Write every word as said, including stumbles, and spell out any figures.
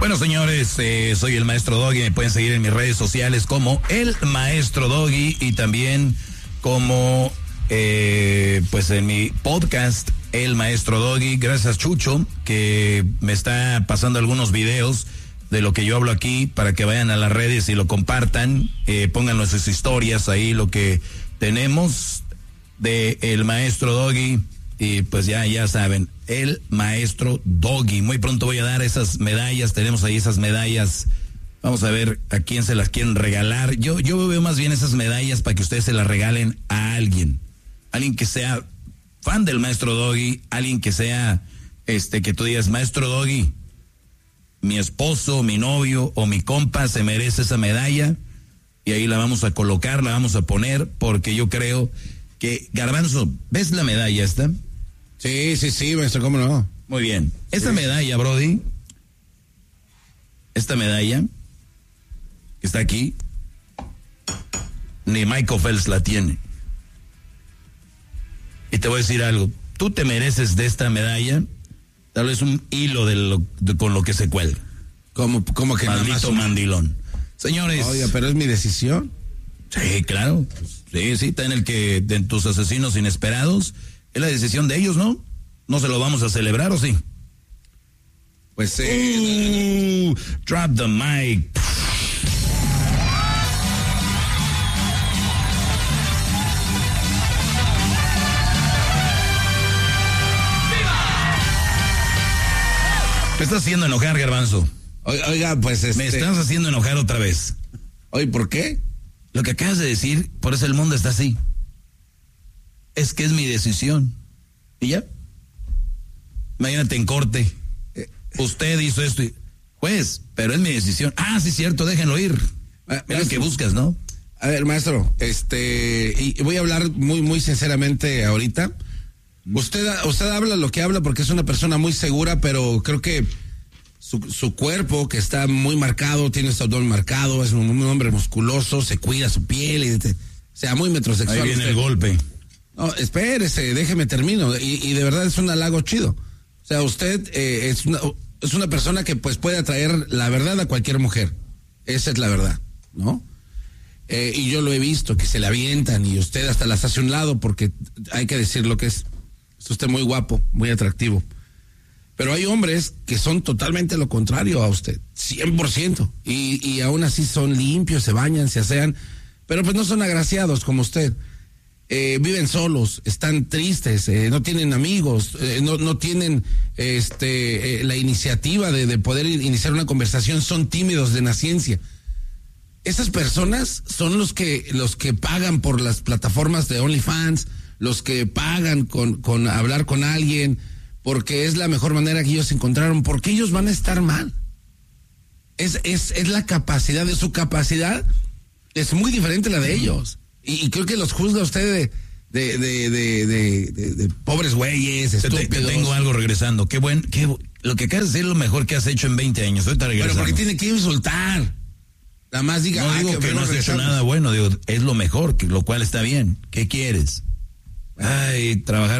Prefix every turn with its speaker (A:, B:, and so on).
A: Bueno, señores, eh, soy el Maestro Doggy. Me pueden seguir en mis redes sociales como el Maestro Doggy y también como, eh, pues en mi podcast, el Maestro Doggy. Gracias, Chucho, que me está pasando algunos videos de lo que yo hablo aquí para que vayan a las redes y lo compartan. Eh, pónganlo en sus historias ahí lo que tenemos de el Maestro Doggy. Y pues ya, ya saben, el Maestro Doggy. Muy pronto voy a dar esas medallas, tenemos ahí esas medallas. Vamos a ver a quién se las quieren regalar. Yo, yo veo más bien esas medallas para que ustedes se las regalen a alguien. Alguien que sea fan del Maestro Doggy, alguien que sea, este, que tú digas, Maestro Doggy, mi esposo, mi novio o mi compa se merece esa medalla. Y ahí la vamos a colocar, la vamos a poner, porque yo creo que, Garbanzo, ¿ves la medalla esta?
B: Sí, sí, sí, maestro, ¿cómo no?
A: Muy bien. Esta
B: sí.
A: medalla, Brody, esta medalla que está aquí, ni Michael Phelps la tiene. Y te voy a decir algo, tú te mereces de esta medalla, tal vez un hilo de lo, de, con lo que se cuelga.
B: ¿Cómo, cómo que
A: Maldito
B: nada más?
A: mandilón. Señores.
B: Oiga, pero es mi decisión.
A: Sí, claro. Sí, sí, está en el que, de tus asesinos inesperados, es la decisión de ellos, ¿no? ¿No se lo vamos a celebrar o sí?
B: Pues eh,
A: uh, drop the mic. Me estás haciendo enojar, Garbanzo.
B: Oiga, pues este...
A: Me estás haciendo enojar otra vez.
B: Oye, ¿por qué?
A: Lo que acabas de decir, por eso el mundo está así. Es que es mi decisión. ¿Y ya? Imagínate en corte. Eh, Usted hizo esto y... Juez, pero es mi decisión. Ah, sí, cierto, déjenlo ir. Ah, Mira lo que buscas, ¿no?
B: A ver, maestro, este... Y voy a hablar muy, muy sinceramente ahorita. Usted, usted habla lo que habla porque es una persona muy segura, pero creo que su, su cuerpo, que está muy marcado, tiene su abdomen marcado, es un, un hombre musculoso, se cuida su piel, y te, o sea, muy metrosexual.
A: Ahí viene
B: usted.
A: el golpe.
B: No, espérese, déjeme termino. Y, y de verdad es un halago chido. O sea, usted eh, es, una, es una persona que pues puede atraer la verdad a cualquier mujer. Esa es la verdad, ¿no? Eh, y yo lo he visto, que se le avientan y usted hasta las hace a un lado porque hay que decir lo que es. Es usted muy guapo, muy atractivo. Pero hay hombres que son totalmente lo contrario a usted, cien por ciento. Y, y aún así son limpios, se bañan, se asean, pero pues no son agraciados como usted. Eh, viven solos, están tristes, eh, no tienen amigos, eh, no, no tienen este, eh, la iniciativa de, de poder iniciar una conversación, son tímidos de naciencia. Esas personas son los que, los que pagan por las plataformas de OnlyFans, los que pagan con, con hablar con alguien, porque es la mejor manera que ellos encontraron, porque ellos van a estar mal. Es, es, es la capacidad, de su capacidad es muy diferente a la de ellos. Y, y creo que los juzga usted de, de, de, de, de, de, de pobres güeyes, estúpidos.
A: Te, te tengo algo regresando. Qué buen, qué, lo que acabas de decir es lo mejor que has hecho en veinte años. Ahorita regresamos.
B: Pero porque tiene que insultar. Nada más diga,
A: no
B: ah,
A: digo
B: que,
A: que no has hecho nada bueno, digo, es lo mejor, que, lo cual está bien. ¿Qué quieres? Ay, trabajar